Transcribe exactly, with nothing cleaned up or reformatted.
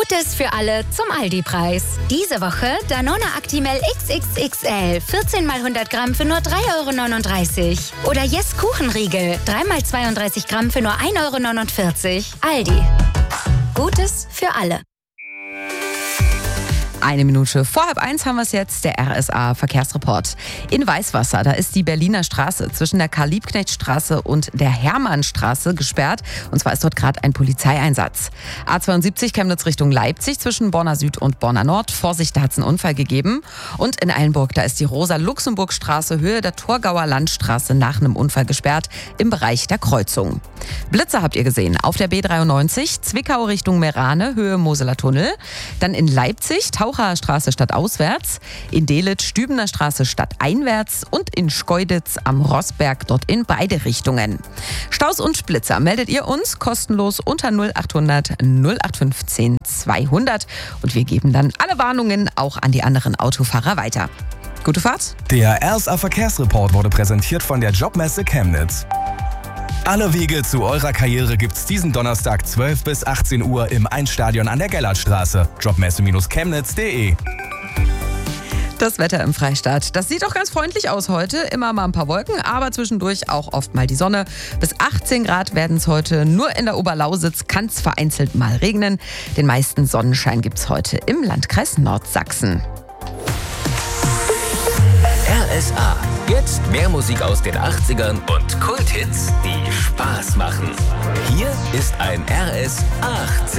Gutes für alle zum Aldi-Preis. Diese Woche Danone Actimel X X X L, vierzehn mal hundert Gramm für nur drei Euro neununddreißig. Oder Yes Kuchenriegel, drei mal zweiunddreißig Gramm für nur ein Euro neunundvierzig. Aldi. Gutes für alle. Eine Minute vor halb eins haben wir es jetzt, der R S A-Verkehrsreport. In Weißwasser, da ist die Berliner Straße zwischen der Karl-Liebknecht-Straße und der Hermannstraße gesperrt. Und zwar ist dort gerade ein Polizeieinsatz. A zweiundsiebzig Chemnitz Richtung Leipzig zwischen Bonner Süd und Bonner Nord. Vorsicht, da hat es einen Unfall gegeben. Und in Eilenburg, da ist die Rosa-Luxemburg-Straße Höhe der Thurgauer Landstraße nach einem Unfall gesperrt im Bereich der Kreuzung. Blitze habt ihr gesehen auf der B dreiundneunzig, Zwickau Richtung Merane, Höhe Moseler Tunnel. Dann in Leipzig, Tauchaer Straße stadtauswärts, in Delitzsch, Stübener Straße stadteinwärts und in Schkeuditz am Rossberg, dort in beide Richtungen. Staus und Splitzer meldet ihr uns kostenlos unter null achthundert null acht fünfzehn zweihundert und wir geben dann alle Warnungen auch an die anderen Autofahrer weiter. Gute Fahrt! Der R S A-Verkehrsreport wurde präsentiert von der Jobmesse Chemnitz. Alle Wege zu eurer Karriere gibt's diesen Donnerstag zwölf bis achtzehn Uhr im Einstadion an der Gellertstraße. Jobmesse Chemnitz punkt de. Das Wetter im Freistaat, das sieht doch ganz freundlich aus heute. Immer mal ein paar Wolken, aber zwischendurch auch oft mal die Sonne. Bis achtzehn Grad werden es heute. Nur in der Oberlausitz kann es vereinzelt mal regnen. Den meisten Sonnenschein gibt's heute im Landkreis Nordsachsen. R S A. Jetzt mehr Musik aus den achtzigern und Kulthits, die Spaß machen. Hier ist ein R S achtzig.